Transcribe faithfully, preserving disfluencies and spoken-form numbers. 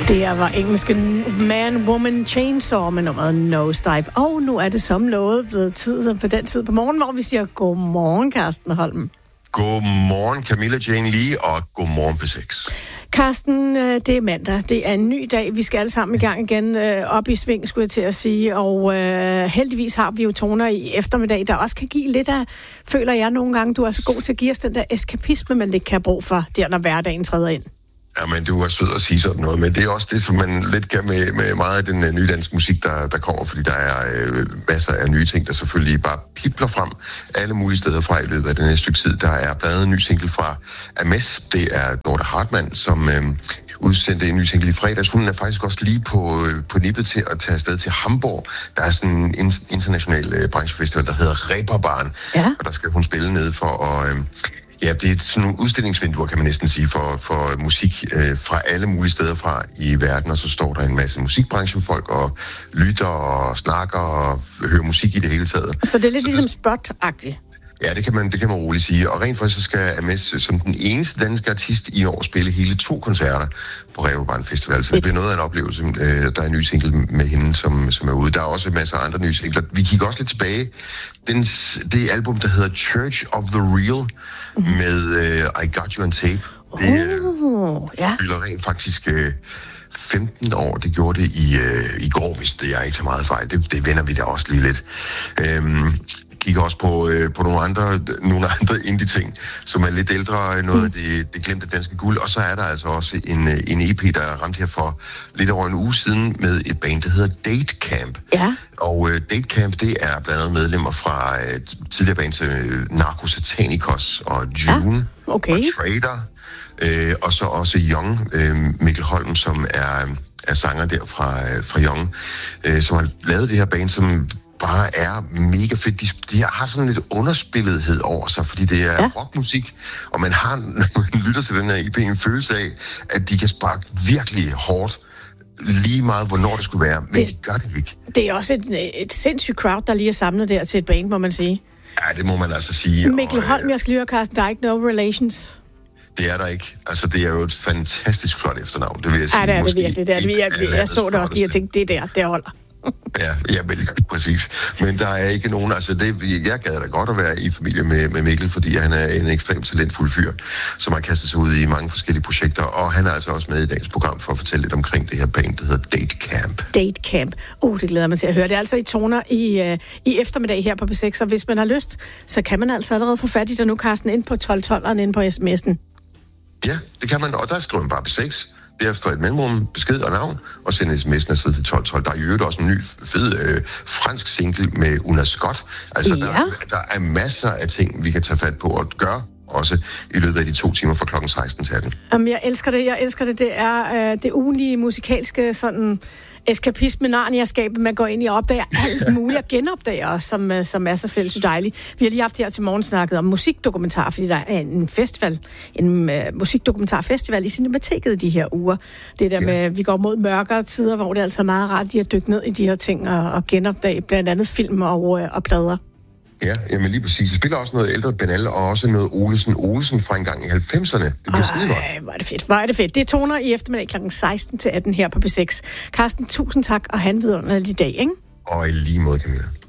Det var engelske Man, Woman, Chainsaw med nummeret Nosedive. Og nu er det som lovet blevet tid på den tid på morgen, hvor vi siger godmorgen, Carsten Holm. Godmorgen, Camilla Jane Lee, og godmorgen P seks. Carsten, det er mandag. Det er en ny dag. Vi skal alle sammen i gang igen øh, op i sving, skulle jeg til at sige. Og øh, heldigvis har vi jo toner i eftermiddag, der også kan give lidt af, føler jeg nogle gange, du er så god til at give os den der eskapisme, man ikke kan have brug for, der når hverdagen træder ind. Jamen, du er sød at sige sådan noget, men det er også det, som man lidt kan med, med meget af den uh, nye danske musik, der, der kommer, fordi der er øh, masser af nye ting, der selvfølgelig bare pipler frem alle mulige steder fra i løbet af den næste stykke tid. Der er blandt andet en ny single fra Ames, det er Dorte Hartmann, som øh, udsendte en ny single i fredags. Hun er faktisk også lige på, øh, på nippet til at tage afsted til Hamburg. Der er sådan en in- international øh, branchefestival, der hedder Reeperbahn, ja. Og der skal hun spille ned for at... Øh, Ja, det er sådan nogle udstillingsvinduer, kan man næsten sige, for, for musik øh, fra alle mulige steder fra i verden, og så står der en masse musikbranchefolk og lytter og snakker og hører musik i det hele taget. Så det er lidt så ligesom det... spot-agtigt? Ja, det kan man, det kan man roligt sige. Og rent faktisk så skal Ames som den eneste danske artist i år spille hele to koncerter på Reeperbahn Festival. Så det bliver noget af en oplevelse. Der er en ny single med hende, som, som er ude. Der er også masser af andre nye singler. Vi kigger også lidt tilbage. Den, det album, der hedder Church of the Real, mm. med uh, I Got You on Tape. Det uh, ja. fylder rent faktisk uh, femten år. Det gjorde det i, uh, i går, hvis det er ikke så meget fejl. Det, det vender vi da også lige lidt. Um, kigger også på, øh, på nogle andre, nogle andre indie-ting, som er lidt ældre, noget af det, det glemte danske guld. Og så er der altså også en, en E P, der er ramt her for lidt over en uge siden med et band, der hedder Date Camp. Ja. Og øh, Date Camp, det er blandt andet medlemmer fra øh, tidligere bands øh, Narco Satanicos og June ja. okay. og Trader. Øh, og så også Young, øh, Mikkel Holm, som er, er sanger der fra, øh, fra Young, øh, som har lavet det her band, som bare er mega fedt. De, de har sådan lidt underspillethed over sig, fordi det er ja. rockmusik, og man har, når man lytter til den her E P, en følelse af, at de kan sparke virkelig hårdt, lige meget, hvornår det skulle være, men det, de gør det ikke. Det er også et, et sindssygt crowd, der lige er samlet der til et band, må man sige. Ja, det må man altså sige. Mikkel Holm, jeg skal lige høre, Carsten, der er ikke no relations. Det er der ikke. Altså, det er jo et fantastisk flot efternavn, det vil jeg sige. Ja, det er det virkelig. Det er det. Jeg, jeg, jeg så det også lige og tænkte, det der, det holder. Ja, ja, vel, præcis. Men der er ikke nogen, altså det, jeg gad da godt at være i familie med, med Mikkel, fordi han er en ekstremt talentfuld fyr, som har kastet sig ud i mange forskellige projekter, og han er altså også med i dagens program for at fortælle lidt omkring det her band, der hedder Date Camp. Date Camp. Uh, det glæder mig til at høre. Det er altså i toner i, uh, i eftermiddag her på P seks, og hvis man har lyst, så kan man altså allerede få fat i det nu, Carsten, ind på tolv tolv ind på sms'en. Ja, det kan man, og der skriver man bare P seks. Derefter et mellemrum, besked og navn, og sende sms'en afsted til tolv tolv. Der er i øvrigt også en ny fed øh, fransk single med Una Scott. Altså, ja. der, der er masser af ting, vi kan tage fat på og gøre også i løbet af de to timer fra klokken seksten til atten. Jamen, jeg elsker det, jeg elsker det. Det er øh, det ugenlige musikalske sådan eskapisme, Narnia-skabet, man går ind i og opdager alt muligt og genopdager os, som, øh, som er så sindssygt dejligt. Vi har lige haft her til morgen snakket om musikdokumentar, fordi der er en festival, en øh, musikdokumentarfestival i Cinemateket i de her uger. Det der ja. med, vi går mod mørkere tider, hvor det er altså meget rart, de har dykket ned i de her ting og, og genopdage blandt andet film og, øh, og plader. Ja, jamen lige præcis. Det spiller også noget ældre Benal, og også noget Olesen Olesen fra en gang i halvfemserne. Det bliver skide godt. Hvor er det fedt, hvor er det fedt. Det er toner i eftermiddag klokken seksten til atten her på P seks. Carsten, tusind tak, og han vidunderlig dag, ikke? Og i lige måde, Camilla.